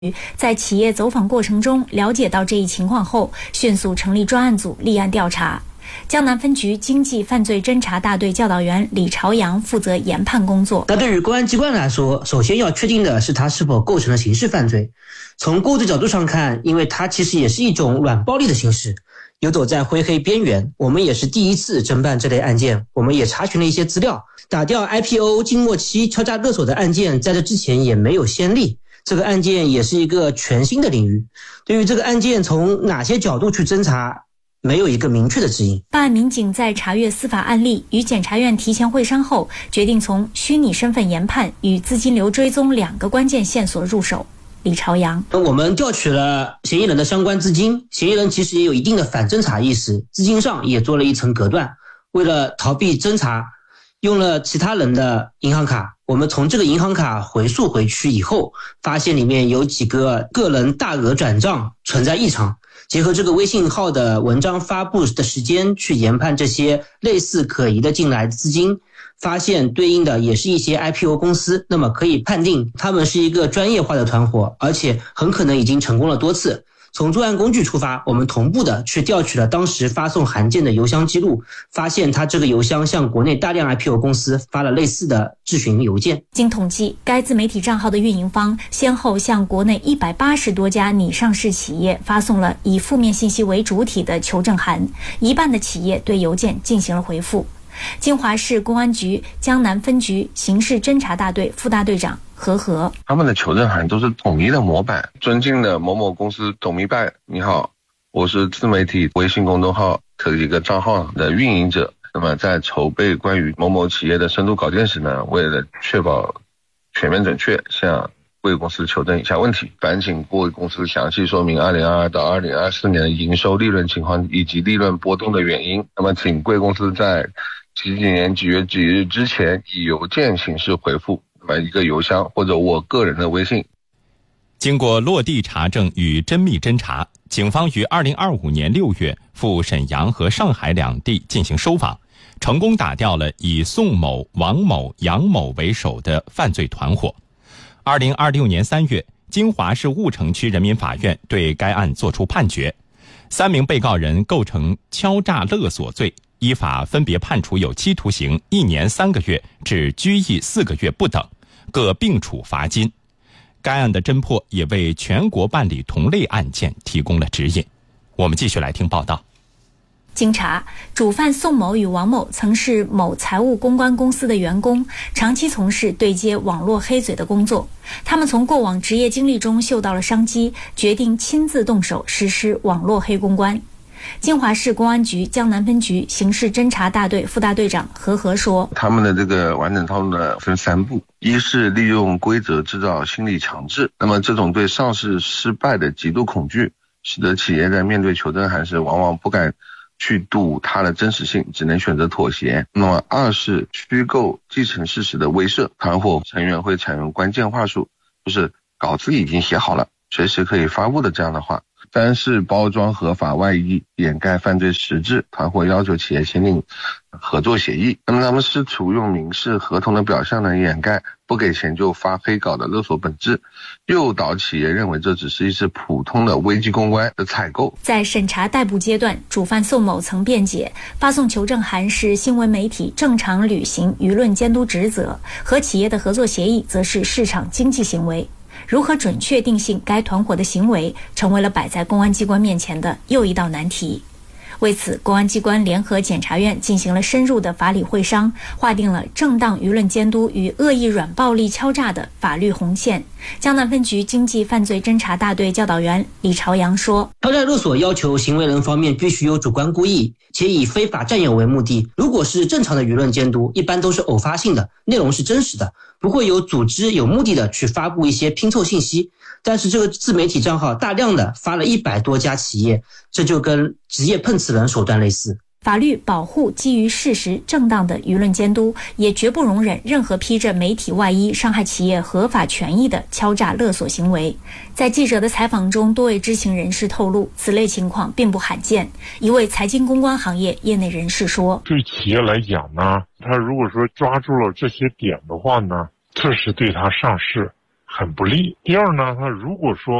在企业走访过程中了解到这一情况后，迅速成立专案组立案调查。江南分局经济犯罪侦查大队教导员李朝阳负责研判工作。 那对于公安机关来说，首先要确定的是它是否构成了刑事犯罪。从构罪角度上看，因为它其实也是一种软暴力的形式，游走在灰黑边缘。我们也是第一次侦办这类案件，我们也查询了一些资料，打掉 IPO 经末期敲诈勒索的案件在这之前也没有先例，这个案件也是一个全新的领域。对于这个案件从哪些角度去侦查，没有一个明确的指引。 办案民警在查阅司法案例与检察院提前会商后，决定从虚拟身份研判与资金流追踪2个关键线索入手。李朝阳， 我们调取了嫌疑人的相关资金，嫌疑人其实也有一定的反侦查意识，资金上也做了一层隔断。为了逃避侦查，用了其他人的银行卡。我们从这个银行卡回溯回去以后，发现里面有几个个人大额转账存在异常。结合这个微信号的文章发布的时间去研判这些类似可疑的进来资金，发现对应的也是一些 IPO 公司，那么可以判定他们是一个专业化的团伙，而且很可能已经成功了多次。从作案工具出发，我们同步的去调取了当时发送函件的邮箱记录，发现他这个邮箱向国内大量 IPO 公司发了类似的质询邮件。 经统计，该自媒体账号的运营方先后向国内180多家拟上市企业发送了以负面信息为主体的求证函，一半的企业对邮件进行了回复。金华市公安局江南分局刑事侦查大队副大队长何和， 他们的求证函都是统一的模板。尊敬的某某公司董明白，你好，我是自媒体微信公众号这一个账号的运营者。那么在筹备关于某某企业的深度稿件时呢，为了确保全面准确，向贵公司求证以下问题：烦请贵公司详细说明2022到2024年的营收利润情况以及利润波动的原因。那么请贵公司在几年几月几日之前以邮件形式回复一个邮箱或者我个人的微信。 经过落地查证与缜密侦查，警方于2025年6月赴沈阳和上海两地进行收网，成功打掉了以宋某、王某、杨某为首的犯罪团伙。2026年3月，金华市婺城区人民法院对该案作出判决，3名被告人构成敲诈勒索罪，依法分别判处有期徒刑1年3个月至拘役4个月不等，各并处罚金。该案的侦破也为全国办理同类案件提供了指引。我们继续来听报道。 经查，主犯宋某与王某曾是某财务公关公司的员工，长期从事对接网络黑嘴的工作。他们从过往职业经历中嗅到了商机，决定亲自动手实施网络黑公关。金华市公安局江南分局刑事侦查大队副大队长何和说， 他们的这个完整套路呢分3步，一是利用规则制造心理强制，那么这种对上市失败的极度恐惧，使得企业在面对求证函时往往不敢去赌它的真实性，只能选择妥协。那么2是虚构既成事实的威慑，团伙成员会采用关键话术，就是稿子已经写好了，随时可以发布的这样的话。3是包装合法外衣，掩盖犯罪实质，团伙要求企业签订合作协议。那么他们试图用民事合同的表象来掩盖不给钱就发黑稿的勒索本质，诱导企业认为这只是一次普通的危机公关的采购。 在审查逮捕阶段，主犯宋某曾辩解，发送求证函是新闻媒体正常履行舆论监督职责，和企业的合作协议则是市场经济行为。如何准确定性该团伙的行为，成为了摆在公安机关面前的又一道难题。为此，公安机关联合检察院进行了深入的法理会商，划定了正当舆论监督与恶意软暴力敲诈的法律红线。江南分局经济犯罪侦查大队教导员李朝阳说， 敲诈勒索要求行为人方面必须有主观故意，且以非法占有为目的。如果是正常的舆论监督，一般都是偶发性的，内容是真实的，不会有组织有目的的去发布一些拼凑信息。但是这个自媒体账号大量的发了100多家企业，这就跟职业碰瓷人手段类似。 法律保护基于事实正当的舆论监督，也绝不容忍任何披着媒体外衣伤害企业合法权益的敲诈勒索行为。在记者的采访中，多位知情人士透露，此类情况并不罕见。一位财经公关行业业内人士说， 对企业来讲呢，他如果说抓住了这些点的话呢，这是对他上市很不利。第二呢，他如果说